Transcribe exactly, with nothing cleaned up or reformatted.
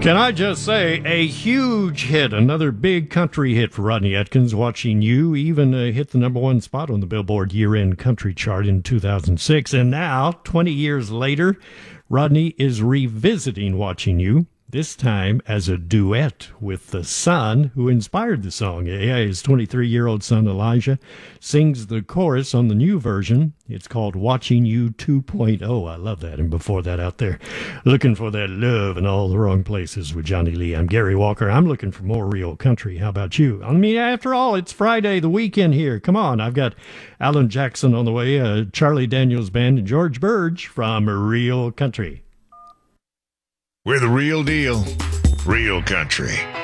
Can I just say, a huge hit, another big country hit for Rodney Atkins, Watching You, even uh, hit the number one spot on the Billboard year-end country chart in two thousand six. And now, twenty years later, Rodney is revisiting Watching You, this time as a duet with the son who inspired the song. Yeah, his twenty-three-year-old son, Elijah, sings the chorus on the new version. It's called Watching You two point oh. I love that. And before that, out there, looking for that love in all the wrong places with Johnny Lee. I'm Gary Walker. I'm looking for more real country. How about you? I mean, after all, it's Friday, the weekend here. Come on. I've got Alan Jackson on the way, uh, Charlie Daniels Band, and George Burge from Real Country. We're the real deal, real country.